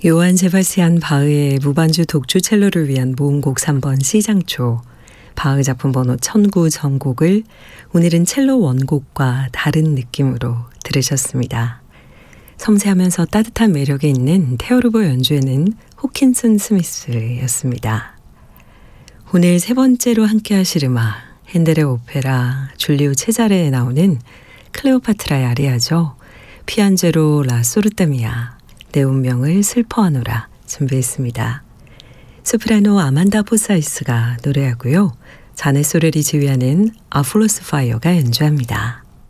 요한 세바스찬 바흐의 무반주 독주 첼로를 위한 모음곡 3번 C장조, 바흐 작품 번호 1009 전곡을 오늘은 첼로 원곡과 다른 느낌으로 들으셨습니다. 섬세하면서 따뜻한 매력이 있는 테오르보 연주에는 호킨슨 스미스였습니다. 오늘 세 번째로 함께 하실 음악, 핸델의 오페라 줄리오 체자레에 나오는 클레오파트라의 아리아죠. 피안제로 라 소르타미아, 내 운명을 슬퍼하노라 준비했습니다. 소프라노 아만다 포사이스가 노래하고요. 자네 소렐이 지휘하는 아플로스 파이어가 연주합니다.